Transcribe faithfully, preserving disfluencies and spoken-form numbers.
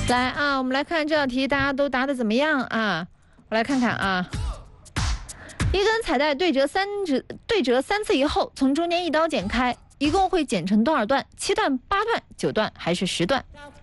来啊，我们来看这道题，大家都答得怎么样啊？我来看看啊，一根彩带对折三折对折三次以后，从中间一刀剪开，一共会剪成多少段？七段、八段、九段还是十段？